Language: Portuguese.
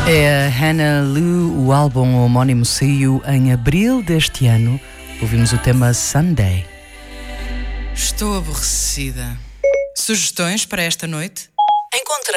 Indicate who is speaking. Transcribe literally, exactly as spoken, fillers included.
Speaker 1: É a Hannah Liu, o álbum homónimo saiu em abril deste ano. Ouvimos o tema Sunday.
Speaker 2: Estou aborrecida. Sugestões para esta noite?
Speaker 3: Encontrei